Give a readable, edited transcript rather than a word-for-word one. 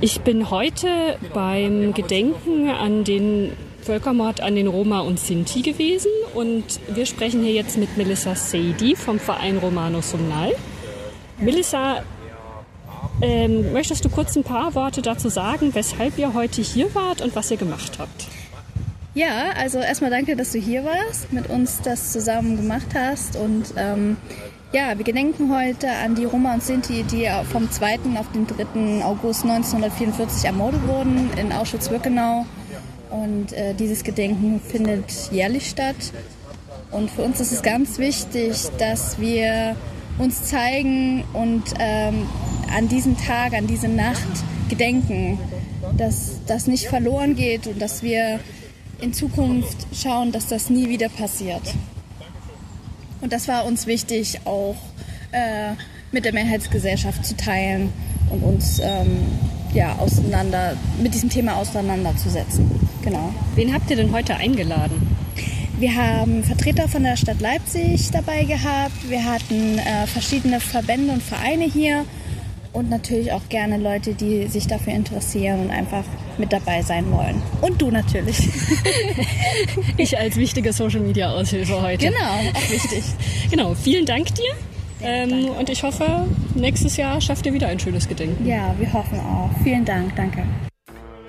Ich bin heute beim Gedenken an den Völkermord an den Roma und Sinti gewesen und wir sprechen hier jetzt mit Melissa Seydi vom Verein Romano Sumnal. Melissa, möchtest du kurz ein paar Worte dazu sagen, weshalb ihr heute hier wart und was ihr gemacht habt? Ja, also erstmal danke, dass du hier warst, mit uns das zusammen gemacht hast und ja, wir gedenken heute an die Roma und Sinti, die vom 2. auf den 3. August 1944 ermordet wurden in Auschwitz-Birkenau. Und dieses Gedenken findet jährlich statt. Und für uns ist es ganz wichtig, dass wir uns zeigen und an diesem Tag, an diese Nacht gedenken, dass das nicht verloren geht und dass wir in Zukunft schauen, dass das nie wieder passiert. Und das war uns wichtig, auch mit der Mehrheitsgesellschaft zu teilen und uns mit diesem Thema auseinanderzusetzen. Genau. Wen habt ihr denn heute eingeladen? Wir haben Vertreter von der Stadt Leipzig dabei gehabt. Wir hatten verschiedene Verbände und Vereine hier und natürlich auch gerne Leute, die sich dafür interessieren und einfach mit dabei sein wollen. Und du natürlich. Ich als wichtige Social-Media-Aushilfe heute. Genau, auch wichtig. Genau, vielen Dank dir. Und ich hoffe, nächstes Jahr schafft ihr wieder ein schönes Gedenken. Ja, wir hoffen auch. Vielen Dank, danke.